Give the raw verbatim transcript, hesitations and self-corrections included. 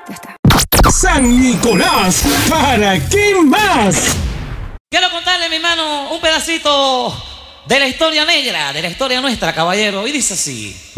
Ya está. San Nicolás, ¿para qué más? Quiero contarle, mi hermano, un pedacito de la historia negra, de la historia nuestra, caballero. Y dice así.